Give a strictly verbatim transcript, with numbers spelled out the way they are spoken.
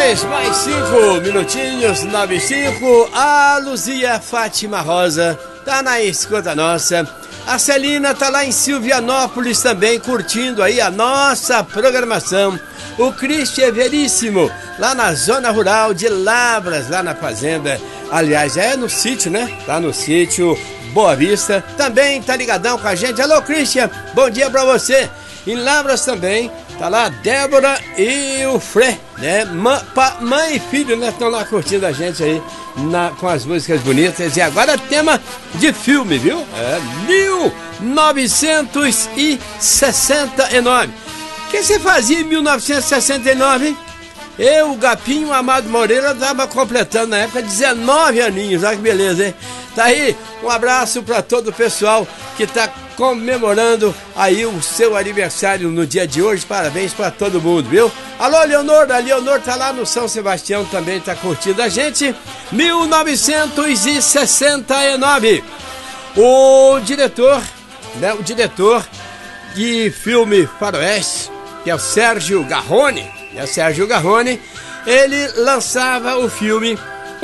dez mais cinco minutinhos, nove e cinco. A Luzia Fátima Rosa tá na escuta nossa. A Celina tá lá em Silvianópolis também, curtindo aí a nossa programação. O Cristian Veríssimo, lá na zona rural de Lavras, lá na fazenda. Aliás, é no sítio, né? Tá no sítio Boa Vista. Também tá ligadão com a gente. Alô, Cristian, bom dia pra você. Em Lavras também, tá lá a Débora e o Fré, né? Ma, pa, mãe e filho, né? Estão lá curtindo a gente aí na, com as músicas bonitas. E agora tema de filme, viu? É mil novecentos e sessenta e nove. O que você fazia em mil novecentos e sessenta e nove, hein? Eu, o Gapinho Amado Moreira, tava completando na época dezenove aninhos. Olha que beleza, hein? Tá aí, um abraço para todo o pessoal que tá comemorando aí o seu aniversário no dia de hoje. Parabéns para todo mundo, viu? Alô, Leonor, a Leonor tá lá no São Sebastião, também tá curtindo a gente. mil novecentos e sessenta e nove. O diretor, né, o diretor de filme faroeste, que é o Sérgio Garrone, é o Sérgio Garrone, ele lançava o filme